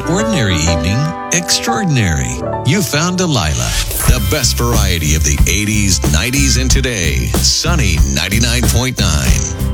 ordinary evening extraordinary. You found Delilah, the best variety of the 80s, 90s, and today. Sunny 99.9.